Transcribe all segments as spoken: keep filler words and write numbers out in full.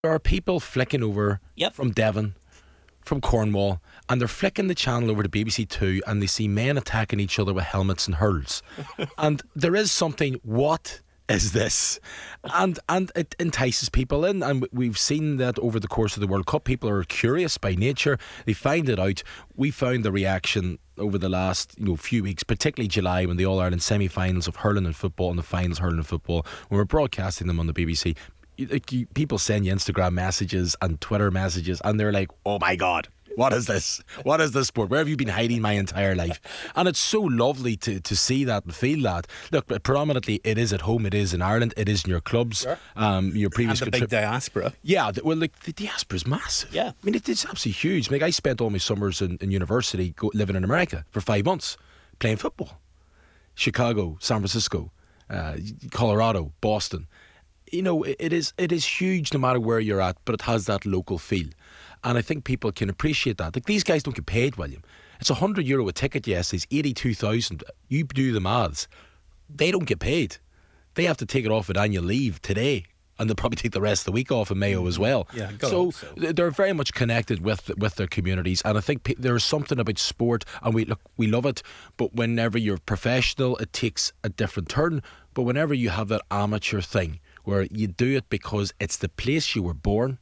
There are people flicking over Yep. from Devon, from Cornwall, and they're flicking the channel over to B B C Two, and they see men attacking each other with helmets and hurls. And there is something, what is this? And and it entices people in, and we've seen that over the course of the World Cup. People are curious by nature. They find it out. We found the reaction over the last you know few weeks, particularly July, when the All-Ireland semi-finals of hurling and football and the finals hurling and football, when we're broadcasting them on the B B C, like you, people send you Instagram messages and Twitter messages, and they're like, oh my God, what is this? What is this sport? Where have you been hiding my entire life? And it's so lovely to, to see that and feel that. Look, predominantly it is at home, it is in Ireland, it is in your clubs. Sure. Um, your previous And the big contrib- diaspora. Yeah, the, well, like the diaspora is massive. Yeah. I mean, it, it's absolutely huge. Like I spent all my summers in, in university go, living in America for five months playing football. Chicago, San Francisco, uh, Colorado, Boston. You know, it, it is it is huge no matter where you're at, but it has that local feel. And I think people can appreciate that. Like these guys don't get paid, William. It's a hundred euro a ticket, yes, it's eighty-two thousand. You do the maths. They don't get paid. They have to take it off at annual leave today. And they'll probably take the rest of the week off in Mayo as well. Yeah, got so it, so. they're very much connected with with their communities, and I think pe- there is something about sport, and we look we love it. But whenever you're professional, it takes a different turn. But whenever you have that amateur thing, where you do it because it's the place you were born,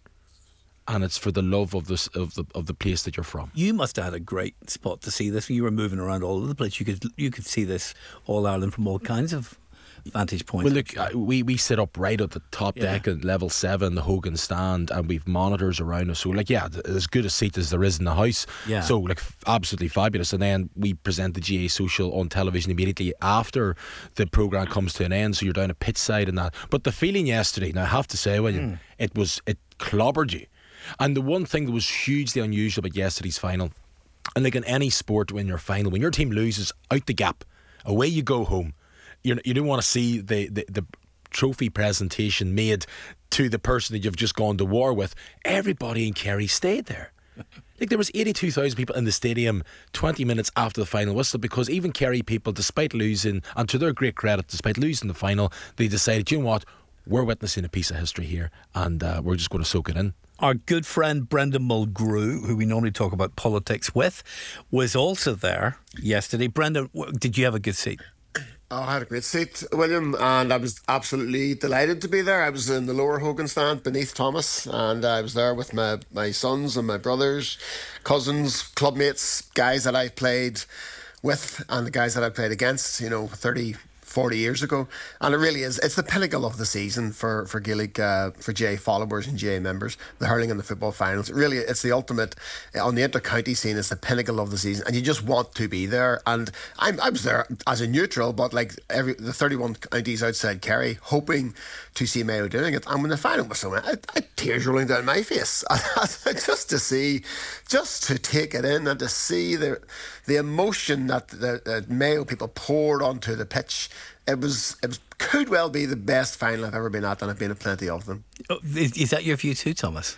and it's for the love of this of the of the place that you're from. You must have had a great spot to see this. You were moving around all over the place. You could you could see this All Ireland from all kinds of vantage points. Well, look, uh, we, we sit up right at the top Yeah. deck at level seven, the Hogan stand, and we've monitors around us. So, like, yeah, th- as good a seat as there is in the house. Yeah. So, like, f- absolutely fabulous. And then we present the G A Social on television immediately after the programme comes to an end. So you're down at pitch side and that. But the feeling yesterday, now I have to say, William, Mm. it was it clobbered you. And the one thing that was hugely unusual about yesterday's final, and like in any sport, when you're final, when your team loses, out the gap, away you go home. You you don't want to see the, the, the trophy presentation made to the person that you've just gone to war with. Everybody in Kerry stayed there. Like there was eighty-two thousand people in the stadium twenty minutes after the final whistle, because even Kerry people, despite losing, and to their great credit, despite losing the final, they decided, you know what, we're witnessing a piece of history here, and uh, we're just going to soak it in. Our good friend Brendan Mulgrew, who we normally talk about politics with, was also there yesterday. Brendan, w- did you have a good seat? Oh, I had a great seat, William, and I was absolutely delighted to be there. I was in the lower Hogan stand beneath Thomas, and I was there with my, my sons and my brothers, cousins, clubmates, guys that I played with and the guys that I played against, you know, thirty, forty years ago. And it really is, it's the pinnacle of the season for, for Gaelic, uh, for G A followers and G A members, the hurling and the football finals. It really, it's the ultimate, on the inter-county scene, it's the pinnacle of the season, and you just want to be there. And I'm, I was there as a neutral, but like every the thirty-one counties outside Kerry, hoping to see Mayo doing it. And when the final was so, I, I tears rolling down my face just to see, just to take it in and to see the the emotion that the, the Mayo people poured onto the pitch. It was it was could well be the best final I've ever been at, and I've been at plenty of them. Oh, Is, is that your view too, Thomas?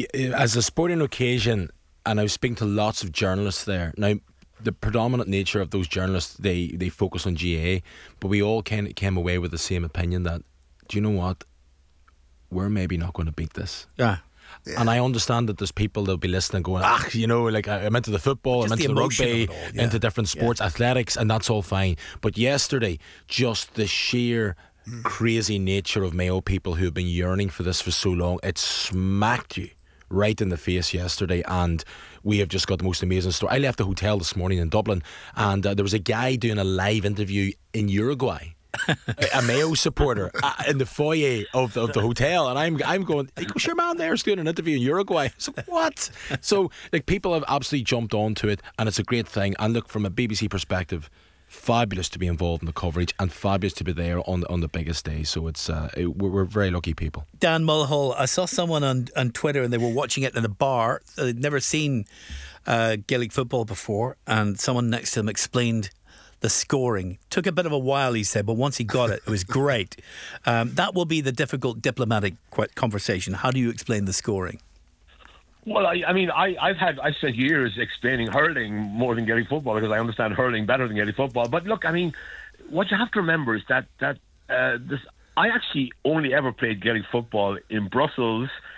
As a sporting occasion, and I was speaking to lots of journalists there. Now, the predominant nature of those journalists, they, they focus on G A A, but we all came, came away with the same opinion that, do you know what, we're maybe not going to beat this. Yeah. Yeah. And I understand that there's people that'll be listening going, ah, you know, like I'm into the football, Just I'm into the the, emotion rugby, of it all, yeah. into different sports, athletics, and that's all fine. But yesterday, just the sheer crazy nature of Mayo people who have been yearning for this for so long, it smacked you right in the face yesterday. And we have just got the most amazing story. I left the hotel this morning in Dublin, and uh, there was a guy doing a live interview in Uruguay. a Mayo supporter uh, in the foyer of the, of the hotel, and I'm I'm going, he goes, your man there's doing an interview in Uruguay. So what? So like people have absolutely jumped onto it, and it's a great thing. And look, from a B B C perspective, fabulous to be involved in the coverage and fabulous to be there on on the biggest day. So it's uh, it, we're, we're very lucky people. Dan Mulhall, I saw someone on, on Twitter and they were watching it in a bar. They'd never seen uh, Gaelic football before, and someone next to them explained the scoring. Took a bit of a while, he said, but once he got it, it was great. Um, that will be the difficult diplomatic qu- conversation. How do you explain the scoring? Well, I, I mean, I, I've had I've spent years explaining hurling more than Gaelic football because I understand hurling better than Gaelic football. But look, I mean, what you have to remember is that that uh, this I actually only ever played Gaelic football in Brussels